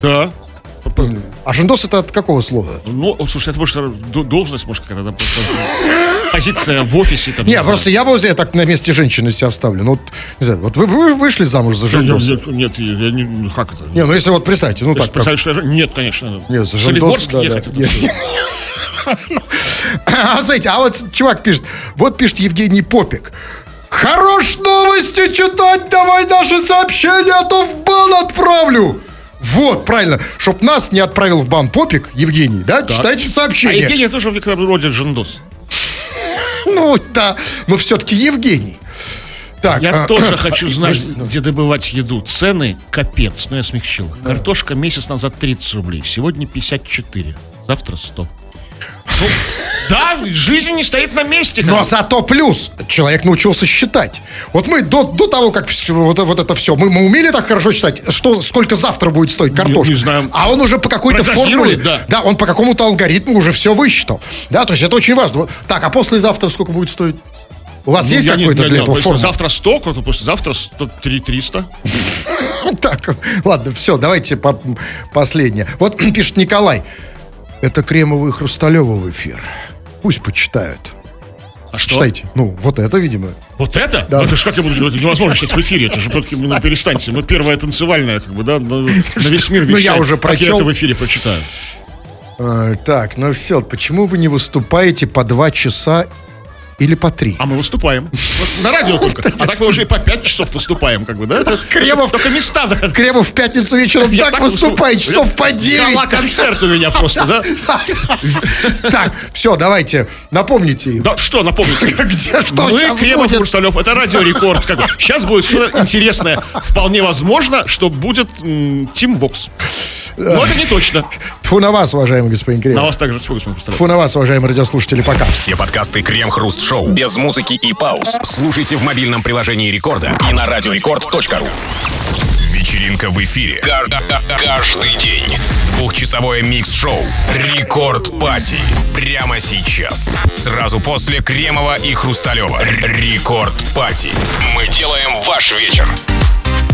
Да. А жендос это от какого слова? Ну, слушай, это может должность, может, какая-то позиция в офисе. Там, Нет, просто я бы так на месте женщины себя вставлю. Ну, вот, не знаю, вот вы вышли замуж за жендоса? Нет, я не... Как это? Не, ну если вот представьте, ну так. Представить, что нет, конечно. Нет, за Солигорск жендос, ехать. А знаете, а вот чувак пишет, вот пишет Евгений Попик. Хорош новости читать, давай наши сообщения, а то в бан отправлю. Вот, правильно, чтоб нас не отправил в бан Попик, Евгений, да, так. Читайте сообщения. А Евгений тоже в некотором роде жендос. Ну, да, но все-таки Евгений. Так, я тоже хочу знать, где добывать еду. Цены капец, но я смягчил. Картошка месяц назад 30 рублей, сегодня 54, завтра 100. Ну, да, жизнь не стоит на месте. Но зато плюс, человек научился считать. Вот мы до того, как вот это все, мы умели так хорошо считать, сколько завтра будет стоить картошка. Не знаю. А он уже по какой-то формуле, да, он по какому-то алгоритму уже все высчитал. Да, то есть это очень важно. Так, а послезавтра сколько будет стоить? У вас есть какой-то для этого формула? Завтра 100, послезавтра 300. Так, ладно, все, давайте последнее. Вот пишет Николай. Это Кремова и Хрусталева в эфир. Пусть почитают. А что? Читайте. Ну, вот это, видимо. Вот это? Да. Это же как я буду делать? Это невозможно читать в эфире. Это же перестаньте. Мы первая танцевальная, как бы, да, на весь мир вещаем. Ну, я уже прочел. Как я это в эфире прочитаю. Так, ну все. Почему вы не выступаете по 2 часа или по 3? А мы выступаем. Вот на радио только. А так мы уже и по 5 часов выступаем, как бы, да? Это Кремов, только места. Кремов в пятницу вечером так выступает, часов по 9. Гала-концерт у меня просто, да? Так, все, давайте, напомните. Да, что напомните? Где что мы, сейчас Кремов, будет? Хрусталев, это Радио Рекорд. Сейчас будет что-то интересное. Вполне возможно, что будет Тим Вокс. Но это не точно. Тьфу на вас, уважаемый господин Кремов. На вас также, господин Хрусталев. Тьфу на вас, уважаемые радиослушатели, пока. Все подкасты Крем-Хруст-Шоу без музыки и пауз слушайте в мобильном приложении Рекорда и на радиорекорд.ру. Вечеринка в эфире. Каждый день. 2-часовое микс-шоу Рекорд Пати. Прямо сейчас. Сразу после Кремова и Хрусталева. Рекорд Пати. Мы делаем ваш вечер.